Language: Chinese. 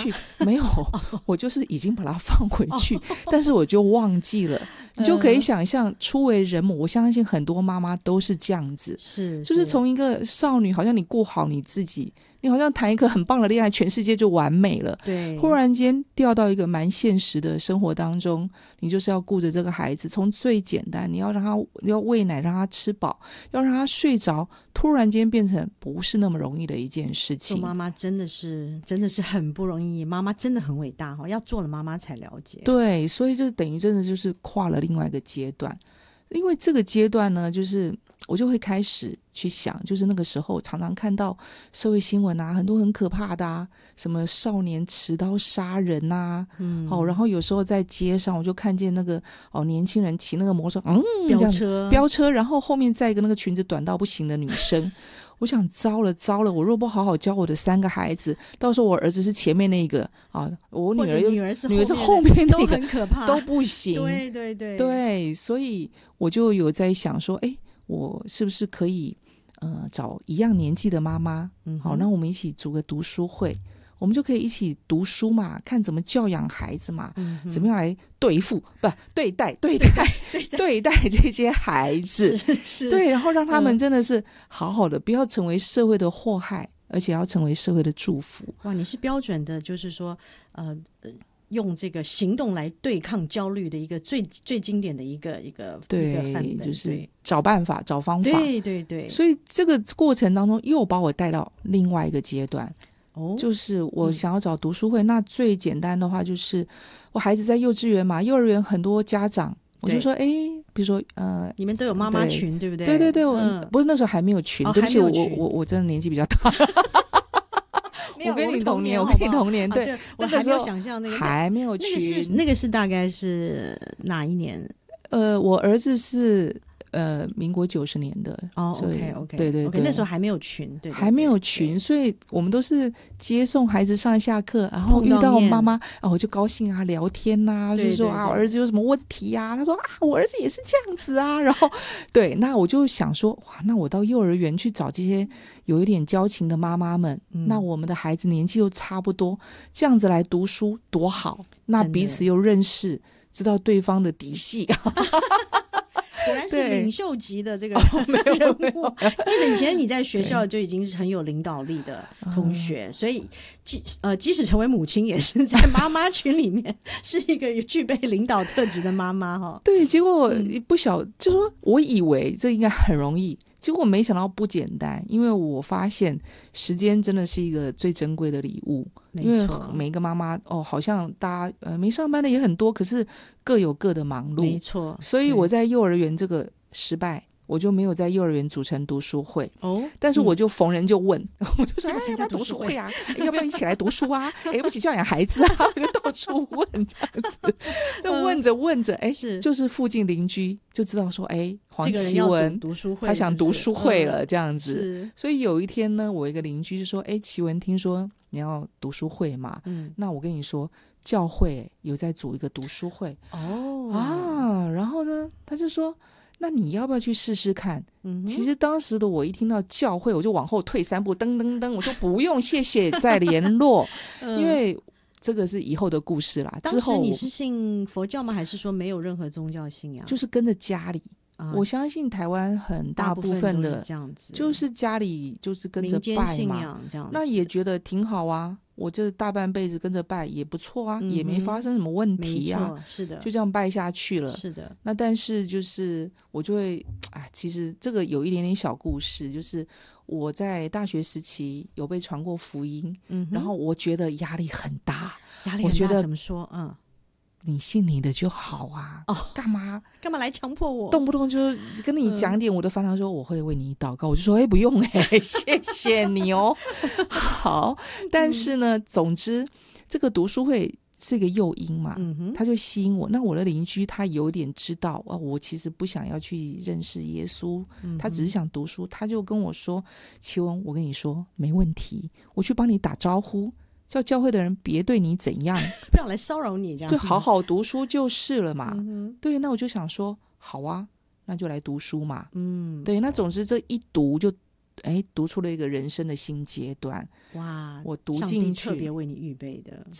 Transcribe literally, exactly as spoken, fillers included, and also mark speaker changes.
Speaker 1: 去，没有，我就是已经把它放回去，但是我就忘记了。你就可以想象初为人母，我相信很多妈妈都是这样子，
Speaker 2: 是
Speaker 1: 就是从一个少女，好像你顾好你自己，你好像谈一个很棒的恋爱，全世界就完美了。
Speaker 2: 对，
Speaker 1: 忽然间掉到一个蛮现实的生活当中，你就是要顾着这个孩子，从最简单，你要让他要喂奶，让他吃饱，要让他睡着，突然间变成不是那么容易的一件事情。
Speaker 2: 做妈妈真的是真的是很不容易，妈妈真的很伟大，要做了妈妈才了解。
Speaker 1: 对，所以就等于真的就是跨了另外一个阶段。因为这个阶段呢，就是我就会开始去想，就是那个时候常常看到社会新闻啊，很多很可怕的啊，什么少年持刀杀人啊，嗯，哦，然后有时候在街上我就看见那个哦年轻人骑那个摩托车，嗯，
Speaker 2: 飙车
Speaker 1: 飙车，然后后面载一个那个裙子短到不行的女生。我想糟了糟了，我若不好好教我的三个孩子，到时候我儿子是前面那个啊，我女儿又
Speaker 2: 女儿是
Speaker 1: 女儿是后面那个，
Speaker 2: 都很可怕，
Speaker 1: 都不行。
Speaker 2: 对对对
Speaker 1: 对，所以我就有在想说，哎，我是不是可以呃找一样年纪的妈妈，嗯，好，那我们一起组个读书会。我们就可以一起读书嘛，看怎么教养孩子嘛，嗯、怎么样来对付不对待对待对待, 对待这些孩子，
Speaker 2: 是是
Speaker 1: 对，然后让他们真的是好好的，嗯、不要成为社会的祸害，而且要成为社会的祝福。
Speaker 2: 哇，你是标准的，就是说呃。用这个行动来对抗焦虑的一个最最经典的一个一个
Speaker 1: 对
Speaker 2: 一个范本，
Speaker 1: 就是找办法找方法，
Speaker 2: 对对对。
Speaker 1: 所以这个过程当中又把我带到另外一个阶段。
Speaker 2: 哦，
Speaker 1: 就是我想要找读书会，嗯、那最简单的话就是我孩子在幼稚园嘛，幼儿园很多家长，我就说哎，比如说呃，
Speaker 2: 你们都有妈妈群 对, 对不对？
Speaker 1: 对对对，
Speaker 2: 嗯、
Speaker 1: 不是那时候还没有群，
Speaker 2: 哦、
Speaker 1: 对不起，我
Speaker 2: 我
Speaker 1: 我我真的年纪比较大。我跟你同年，
Speaker 2: 我
Speaker 1: 跟你同年，对，
Speaker 2: 啊、对我还没有想象那个
Speaker 1: 还没有群，
Speaker 2: 那个是那个是大概是哪一年？
Speaker 1: 呃，我儿子是呃民国九十年的
Speaker 2: 哦 ，OK OK，
Speaker 1: 对对对，
Speaker 2: 那时候还没有群，对， 对, 对，
Speaker 1: 还没有群，所以我们都是接送孩子上下课，然后遇到妈妈啊，我就高兴啊，聊天呐、啊，就说啊，我儿子有什么问题啊？他说啊，我儿子也是这样子啊，然后对，那我就想说，哇，那我到幼儿园去找这些有一点交情的妈妈们，嗯、那我们的孩子年纪又差不多，这样子来读书多好，那彼此又认识，知道对方的底细。
Speaker 2: 果然是领袖级的这个人物、哦、记得以前你在学校就已经是很有领导力的同学，所以即呃即使成为母亲也是在妈妈群里面是一个具备领导特质的妈妈、哦、
Speaker 1: 对，结果不晓、嗯、就说我以为这应该很容易，结果没想到不简单，因为我发现时间真的是一个最珍贵的礼物，因为每一个妈妈哦，好像大家呃没上班的也很多，可是各有各的忙碌，
Speaker 2: 没错。
Speaker 1: 所以我在幼儿园这个失败，我就没有在幼儿园组成读书会
Speaker 2: 哦，
Speaker 1: 但是我就逢人就问，嗯、我就说哎，要不要读书会啊？哎、要不要一起来读书啊？哎，要不要一起教养孩子啊？就到处问这样子，那问着问着，哎，是就是附近邻居就知道说，哎，黄奇文
Speaker 2: 读书会
Speaker 1: 他想读书会了、
Speaker 2: 嗯、
Speaker 1: 这样子，所以有一天呢，我一个邻居就说，哎，奇文，听说你要读书会嘛？嗯，那我跟你说，教会有在组一个读书会
Speaker 2: 哦
Speaker 1: 啊，然后呢，他就说。那你要不要去试试看、嗯、其实当时的我一听到教会我就往后退三步，噔噔噔，我说不用谢谢再联络、嗯、因为这个是以后的故事啦。
Speaker 2: 当时你是信佛教吗？还是说没有任何宗教信仰？
Speaker 1: 就是跟着家里、嗯、我相信台湾很大部分的
Speaker 2: 这样子，
Speaker 1: 就是家里就是跟着拜嘛，
Speaker 2: 民间信仰这样子，
Speaker 1: 那也觉得挺好啊，我这大半辈子跟着拜也不错啊、嗯、也没发生什么问题啊，
Speaker 2: 是的，
Speaker 1: 就这样拜下去了。
Speaker 2: 是的。
Speaker 1: 那但是就是我就会哎，其实这个有一点点小故事，就是我在大学时期有被传过福音、嗯、然后我觉得压力很大，
Speaker 2: 压力很大，我觉得怎么说？嗯，
Speaker 1: 你信你的就好啊，哦，干嘛
Speaker 2: 干嘛来强迫我？
Speaker 1: 动不动就跟你讲点我的烦恼，说我会为你祷告，我就说哎，不用哎，谢谢你哦。好，但是呢、嗯、总之这个读书会是一个诱因嘛，嗯、他就吸引我。那我的邻居他有点知道啊，我其实不想要去认识耶稣、嗯、他只是想读书，他就跟我说，奇文，我跟你说没问题，我去帮你打招呼，叫教会的人别对你怎样，
Speaker 2: 不要来骚扰你，这样
Speaker 1: 就好好读书就是了嘛、
Speaker 2: 嗯、
Speaker 1: 对，那我就想说好啊，那就来读书嘛。
Speaker 2: 嗯，
Speaker 1: 对，那总之这一读就哎，读出了一个人生的新阶段。
Speaker 2: 哇，
Speaker 1: 我读进去，
Speaker 2: 上帝特别为你预备的，